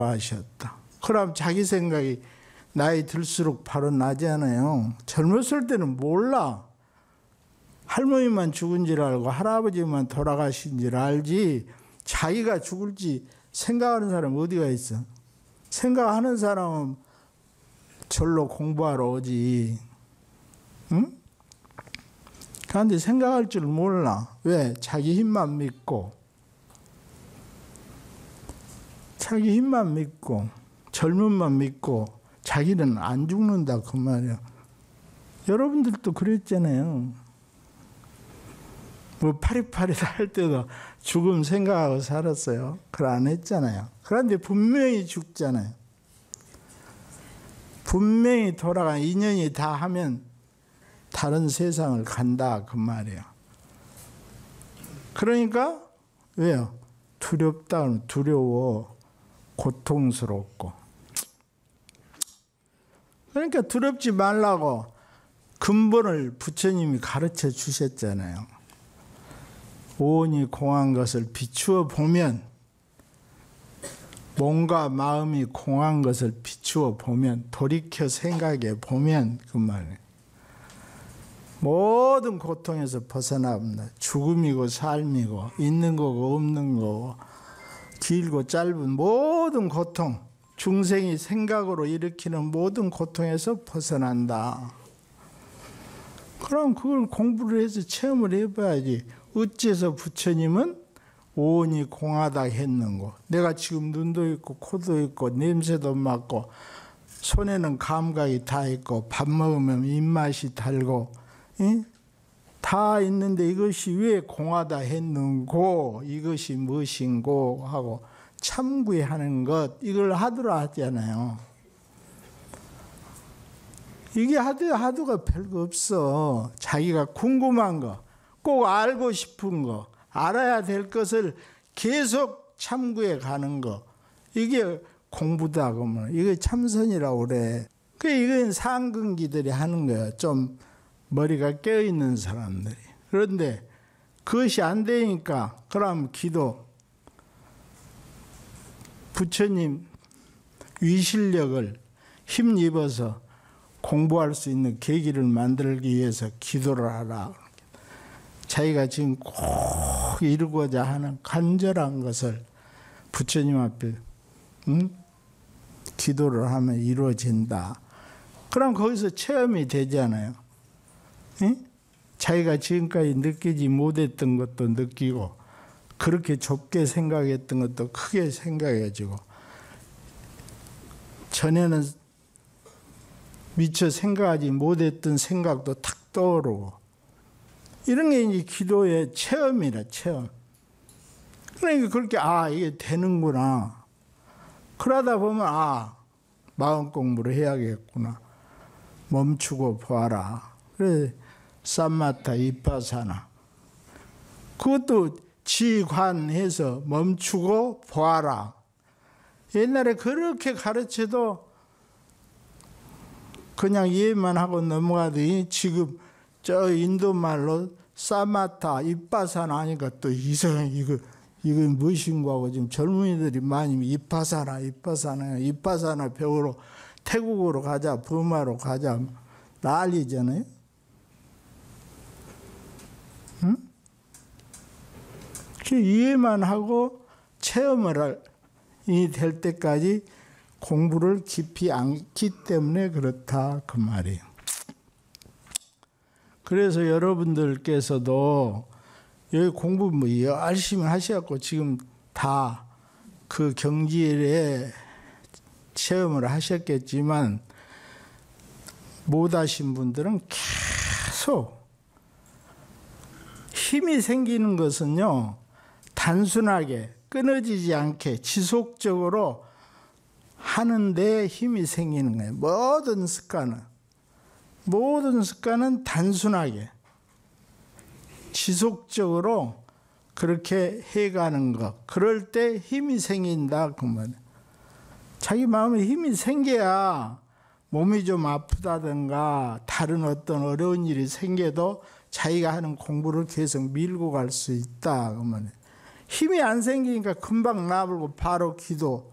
하셨다. 그럼 자기 생각이 나이 들수록 바로 나잖아요. 젊었을 때는 몰라. 할머니만 죽은 줄 알고 할아버지만 돌아가신 줄 알지 자기가 죽을지 생각하는 사람 어디가 있어? 생각하는 사람은 절로 공부하러 오지. 응? 그런데 생각할 줄 몰라. 왜? 자기 힘만 믿고. 자기 힘만 믿고 젊음만 믿고 자기는 안 죽는다 그 말이야. 여러분들도 그랬잖아요. 뭐 파리파리 할 때도 죽음 생각하고 살았어요. 그걸 안 했잖아요. 그런데 분명히 죽잖아요. 분명히 돌아가 인연이 다 하면 다른 세상을 간다 그 말이에요. 그러니까 왜요? 두렵다 하면 두려워, 고통스럽고. 그러니까 두렵지 말라고 근본을 부처님이 가르쳐 주셨잖아요. 오온이 공한 것을 비추어 보면, 몸과 마음이 공한 것을 비추어 보면, 돌이켜 생각해 보면 그 말이에요. 모든 고통에서 벗어납니다. 죽음이고 삶이고 있는 거고 없는 거고 길고 짧은 모든 고통, 중생이 생각으로 일으키는 모든 고통에서 벗어난다. 그럼 그걸 공부를 해서 체험을 해봐야지. 어째서 부처님은 오온이 공하다 했는고, 내가 지금 눈도 있고 코도 있고 냄새도 맡고 손에는 감각이 다 있고 밥 먹으면 입맛이 달고 다 있는데 이것이 왜 공하다 했는고, 이것이 무엇인고 하고 참구하는 것, 이걸 하두라 하잖아요. 이게 하두가 별거 없어. 자기가 궁금한 거, 꼭 알고 싶은 거, 알아야 될 것을 계속 참구해 가는 거, 이게 공부다 그러면 이게 참선이라고 그래. 이건 상근기들이 하는 거야. 좀 머리가 깨어있는 사람들이. 그런데 그것이 안 되니까 그럼 기도, 부처님 위실력을 힘입어서 공부할 수 있는 계기를 만들기 위해서 기도를 하라. 자기가 지금 꼭 이루고자 하는 간절한 것을 부처님 앞에 기도를 하면 이루어진다. 그럼 거기서 체험이 되잖아요. 자기가 지금까지 느끼지 못했던 것도 느끼고, 그렇게 좁게 생각했던 것도 크게 생각해지고, 전에는 미처 생각하지 못했던 생각도 탁 떠오르고, 이런 게 이제 기도의 체험이라, 체험. 그러니까 그렇게, 이게 되는구나. 그러다 보면, 마음 공부를 해야겠구나. 멈추고 보아라. 그래, 삼마타 이파사나. 그것도 지관해서 멈추고 보아라. 옛날에 그렇게 가르쳐도 그냥 이해만 하고 넘어가더니 지금 저 인도 말로 사마타 이파사나 하니까 또 이상해. 이건 무엇인가 하고 지금 젊은이들이 많이 이파사나 배우러 태국으로 가자, 버마로 가자 난리잖아요. 응? 이해만 하고 체험을 될 때까지 공부를 깊이 않기 때문에 그렇다 그 말이에요. 그래서 여러분들께서도 여기 공부 열심히 하셔갖고 지금 다 그 경지에 체험을 하셨겠지만, 못 하신 분들은 계속 힘이 생기는 것은요, 단순하게 끊어지지 않게 지속적으로 하는데 힘이 생기는 거예요. 모든 습관은 단순하게 지속적으로 그렇게 해가는 것, 그럴 때 힘이 생긴다 그 말이에요. 자기 마음에 힘이 생겨야 몸이 좀 아프다든가 다른 어떤 어려운 일이 생겨도 자기가 하는 공부를 계속 밀고 갈 수 있다 그 말이에요. 힘이 안 생기니까 금방 나불고 바로 기도